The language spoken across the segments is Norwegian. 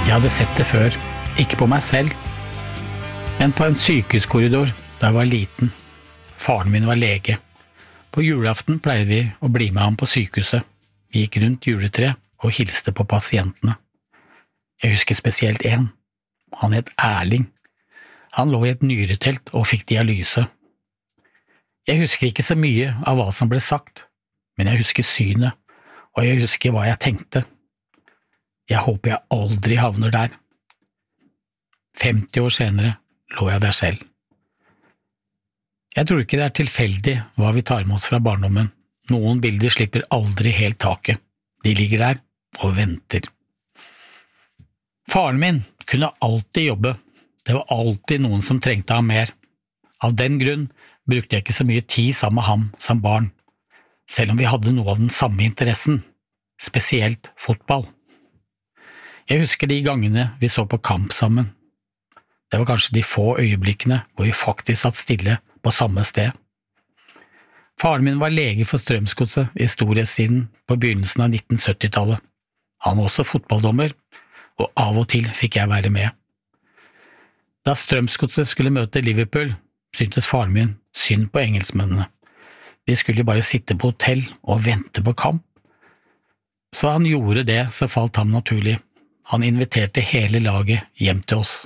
Jeg hadde sett det før, ikke på meg selv, men på en sykehuskorridor da jeg var liten. Faren min var lege. På julaften pleide vi å bli med ham på sykehuset. Vi gikk rundt juletreet og hilste på pasientene. Jeg husker spesielt en. Han het Erling. Han lå i et nyretelt og fikk dialyse. Jeg husker ikke så mye av hva som ble sagt, men jeg husker synet, og jeg husker hva jeg tenkte. Jeg håper jeg aldri havner der. 50 år senere lå jeg der selv. Jeg tror ikke det er tilfeldig hva vi tar med oss fra barndommen. Noen bilder slipper aldri helt taket. De ligger der og venter. Faren min kunne alltid jobbe. Det var alltid noen som trengte ham mer. Av den grunn brukte jeg ikke så mye tid sammen med ham som barn, selv om vi hadde noe av den samme interessen, spesielt fotball. Jeg husker de gangene vi så på kamp sammen. Det var kanskje de få øyeblikkene hvor vi faktisk satt stille på samme sted. Faren min var lege for Strømsgodset i storhetstiden på begynnelsen av 1970-tallet. Han var også fotballdommer, og av og til fikk jeg være med. Da Strømsgodset skulle møte Liverpool, syntes faren min synd på engelskmennene. De skulle bare sitte på hotell og vente på kamp. Så han gjorde det som falt ham naturlig. Han inviterte hele laget hjem til oss.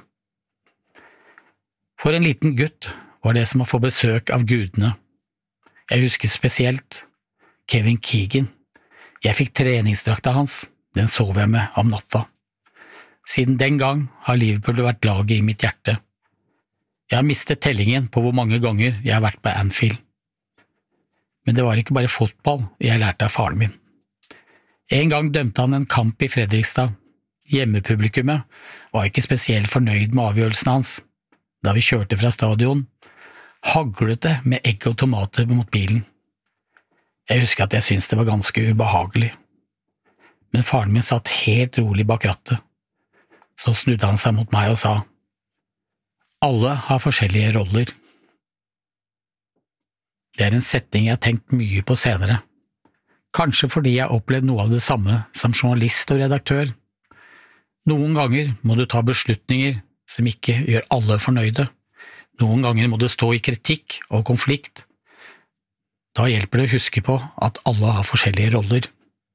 For en liten gutt var det som å få besøk av gudene. Jeg husker spesielt Kevin Keegan. Jeg fikk treningsdrakta hans, den sov jeg med om natta. Siden den gang har Liverpool vært laget i mitt hjerte. Jeg har mistet tellingen på hvor mange ganger jeg har vært på Anfield. Men det var ikke bare fotball jeg lærte av faren min. En gang dømte han en kamp i Fredrikstad. Hjemmepublikummet var ikke spesielt fornøyd med avgjørelsen hans. Da vi kjørte fra stadion, haglet det med egg og tomater mot bilen. Jeg husker at jeg syntes det var ganske ubehagelig. Men faren min satt helt rolig bak rattet. Så snudde han seg mot meg og sa, «Alle har forskjellige roller.» Det er en setning jeg har tenkt mye på senere. Kanskje fordi jeg har opplevd noe av det samme som journalist og redaktør. Noen ganger må du ta beslutninger som ikke gjør alle fornøyde. Noen ganger må du stå i kritikk og konflikt. Da hjelper det å huske på at alle har forskjellige roller.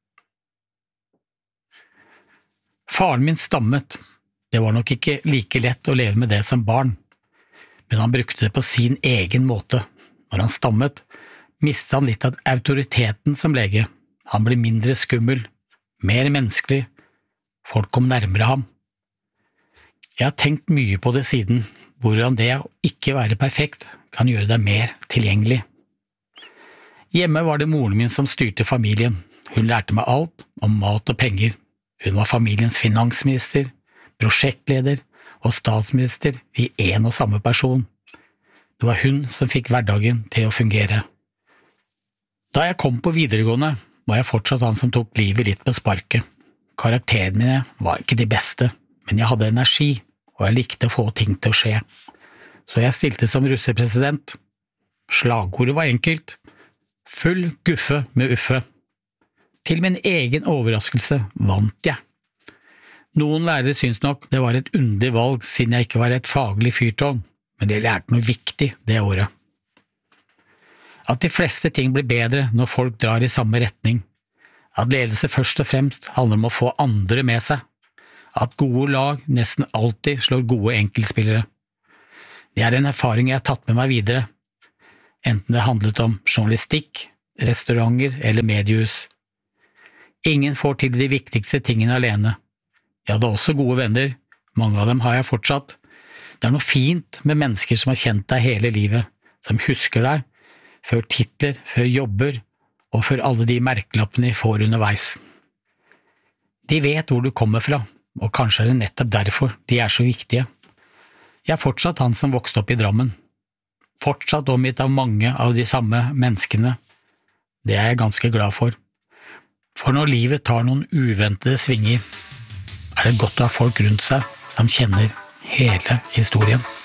Faren min stammet. Det var nok ikke like lett å leve med det som barn, men han brukte det på sin egen måte. Når han stammet, mistet han litt av autoriteten som lege. Han ble mindre skummel, mer menneskelig. Folk kom nærmere ham. Jeg har tenkt mye på det siden, hvordan det å ikke være perfekt kan gjøre deg mer tilgjengelig. Hjemme var det moren min som styrte familien. Hun lærte meg alt om mat og penger. Hun var familiens finansminister, prosjektleder og statsminister i en og samme person. Det var hun som fikk hverdagen til å fungere. Da jeg kom på videregående, var jeg fortsatt han som tok livet litt på sparket. Karakterene mine var ikke de beste, men jeg hadde energi, og jeg likte å få ting til å skje. Så jeg stilte som russepresident. Slagordet var enkelt. Full guffe med Uffe. Til min egen overraskelse vant jeg. Noen lærere syns nok det var et underlig valg siden jeg ikke var et faglig fyrtårn, men jeg lærte noe viktig det året. At de fleste ting blir bedre når folk drar i samme retning. At ledelse først og fremst handler om å få andre med seg. At gode lag nesten alltid slår gode enkeltspillere. Det er en erfaring jeg har tatt med meg videre, enten det handlet om journalistikk, restauranter eller mediehus. Ingen får til de viktigste tingene alene. Jeg hadde også gode venner, mange av dem har jeg fortsatt. Det er noe fint med mennesker som har kjent deg hele livet, som husker deg, før titler, før jobber, og før alle de merkelappene de får underveis. De vet hvor du kommer fra, og kanskje er det nettopp derfor de er så viktige. Jeg er fortsatt han som vokste opp i Drammen. Fortsatt omgitt av mange av de samme menneskene. Det er jeg ganske glad for. For når livet tar noen uventede svinger, er det godt å ha folk rundt seg som kjenner hele historien.